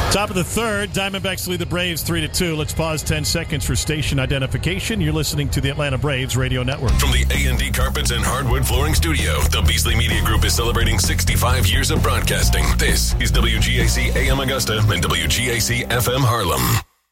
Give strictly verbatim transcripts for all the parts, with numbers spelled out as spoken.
Top of the third, Diamondbacks lead the Braves three to two. Let's pause ten seconds for station identification. You're listening to the Atlanta Braves Radio Network. From the A and D Carpets and Hardwood Flooring Studio, the Beasley Media Group is celebrating sixty-five years of broadcasting. This is W G A C A M Augusta and W G A C F M Harlem.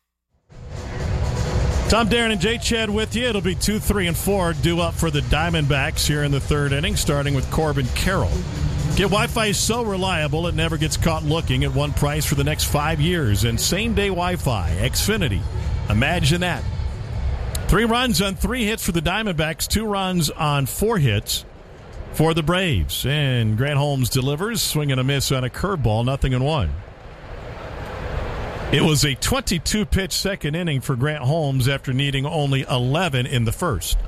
Tom, Darren, and Jay Chad with you. It'll be two, three, and four due up for the Diamondbacks here in the third inning, starting with Corbin Carroll. Get Wi-Fi so reliable it never gets caught looking at one price for the next five years. And same-day Wi-Fi, Xfinity. Imagine that. Three runs on three hits for the Diamondbacks, two runs on four hits for the Braves. And Grant Holmes delivers, swing and a miss on a curveball, nothing in one. It was a twenty-two pitch second inning for Grant Holmes after needing only eleven in the first.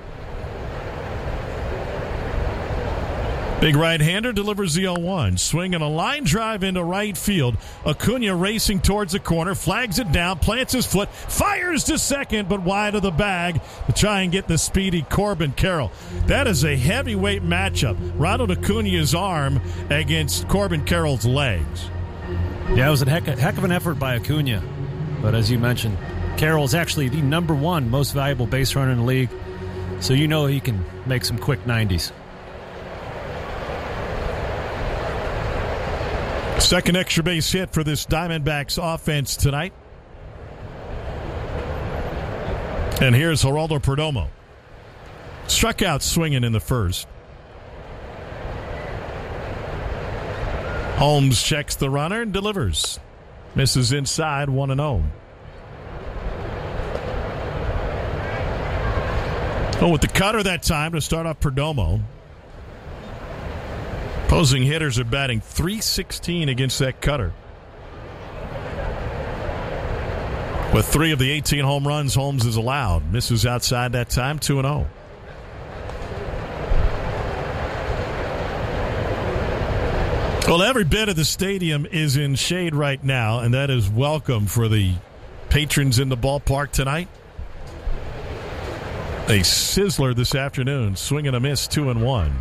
Big right-hander delivers the oh one. Swing and a line drive into right field. Acuna racing towards the corner, flags it down, plants his foot, fires to second, but wide of the bag to try and get the speedy Corbin Carroll. That is a heavyweight matchup. Ronald Acuna's arm against Corbin Carroll's legs. Yeah, it was a heck, a heck of an effort by Acuna. But as you mentioned, Carroll's actually the number one most valuable base runner in the league, so you know he can make some quick nineties. Second extra base hit for this Diamondbacks offense tonight. And here's Geraldo Perdomo. Struck out swinging in the first. Holmes checks the runner and delivers. Misses inside, one and oh. Oh, with the cutter that time to start off Perdomo. Opposing hitters are batting three sixteen against that cutter. With three of the eighteen home runs Holmes has allowed. Misses outside that time, two and oh. Well, every bit of the stadium is in shade right now, and that is welcome for the patrons in the ballpark tonight. A sizzler this afternoon, swing and a miss, two and one.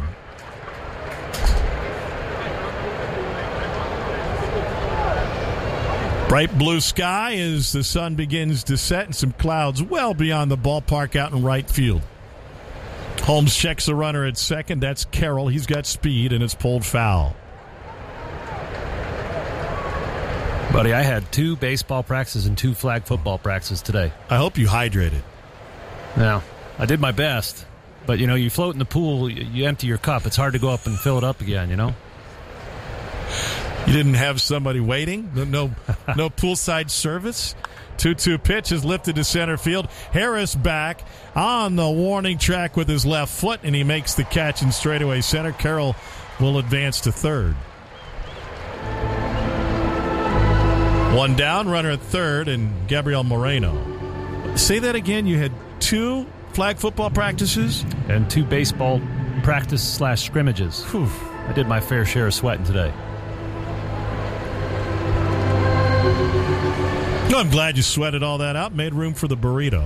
Bright blue sky as the sun begins to set and some clouds well beyond the ballpark out in right field. Holmes checks the runner at second. That's Carroll. He's got speed, and it's pulled foul. Buddy, I had two baseball practices and two flag football practices today. I hope you hydrated. Now, I did my best, but, you know, you float in the pool, you empty your cup. It's hard to go up and fill it up again, you know? You didn't have somebody waiting? No no, no poolside service? two two pitch is lifted to center field. Harris back on the warning track with his left foot, and he makes the catch in straightaway center. Carroll will advance to third. One down, runner at third, and Gabriel Moreno. Say that again. You had two flag football practices? And two baseball practice slash scrimmages. Whew. I did my fair share of sweating today. No, I'm glad you sweated all that out. Made room for the burrito.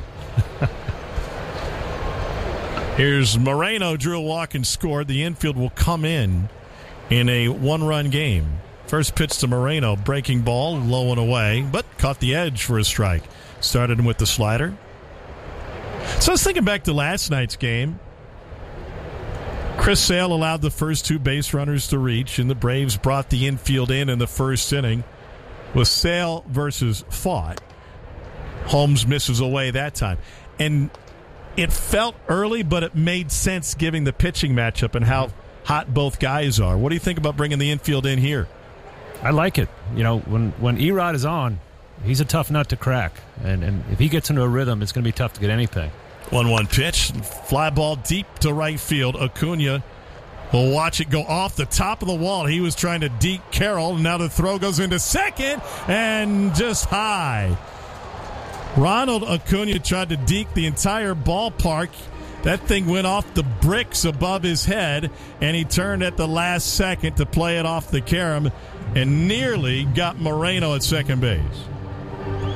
Here's Moreno. Drew a walk and scored. The infield will come in in a one-run game. First pitch to Moreno. Breaking ball, low and away, but caught the edge for a strike. Started him with the slider. So I was thinking back to last night's game. Chris Sale allowed the first two base runners to reach, and the Braves brought the infield in in the first inning. With Sale versus Fought, Holmes misses away that time. And it felt early, but it made sense given the pitching matchup and how hot both guys are. What do you think about bringing the infield in here? I like it. You know, when, when Erod is on, he's a tough nut to crack. And, and if he gets into a rhythm, it's going to be tough to get anything. one one pitch. Fly ball deep to right field. Acuna will watch it go off the top of the wall. He was trying to deke Carroll. Now the throw goes into second and just high. Ronald Acuna tried to deke the entire ballpark. That thing went off the bricks above his head, and he turned at the last second to play it off the carom and nearly got Moreno at second base.